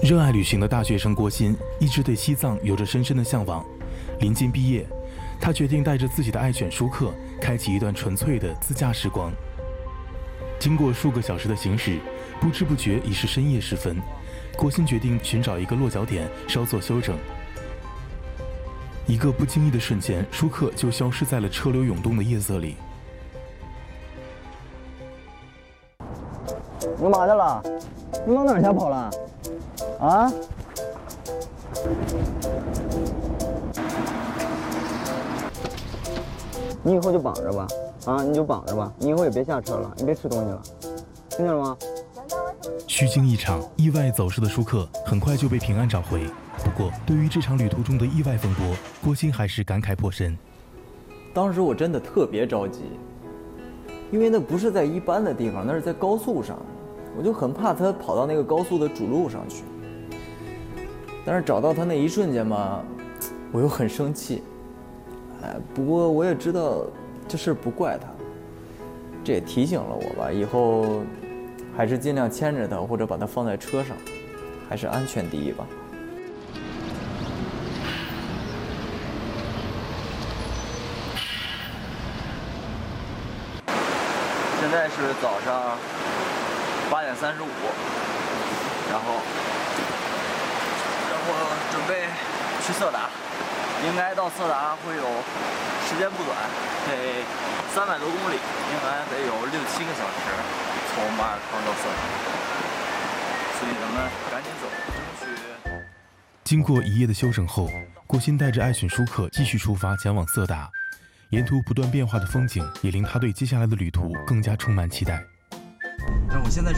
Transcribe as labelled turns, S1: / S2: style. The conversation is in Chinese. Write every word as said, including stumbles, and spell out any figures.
S1: 热爱旅行的大学生郭鑫一直对西藏有着深深的向往。临近毕业，他决定带着自己的爱犬舒克，开启一段纯粹的自驾时光。经过数个小时的行驶，不知不觉已是深夜时分。郭鑫决定寻找一个落脚点稍作休整。一个不经意的瞬间，舒克就消失在了车流涌动的夜色里。
S2: 你干嘛去了？你往哪儿瞎跑了？啊？你以后就绑着吧，啊，你就绑着吧，你以后也别下车了，你别吃东西了，听见了吗？
S1: 虚惊一场，意外走失的舒克很快就被平安找回。不过，对于这场旅途中的意外风波，郭鑫还是感慨颇深。
S3: 当时我真的特别着急，因为那不是在一般的地方，那是在高速上，我就很怕他跑到那个高速的主路上去。但是找到他那一瞬间嘛，我又很生气。哎，不过我也知道这事不怪他，这也提醒了我吧，以后还是尽量牵着他，或者把他放在车上，还是安全第一吧。
S4: 现在是早上八点三十五，然后然后准备去色达，应该到色达会有时间不短，得三百多公里，应该得有六七个小时从马尔康到色达，所以咱们赶紧走，争取。
S1: 经过一夜的休整后，郭鑫带着爱犬舒克继续出发前往色达。沿途不断变化的风景也令他对接下来的旅途更加充满期待。
S4: 那我现在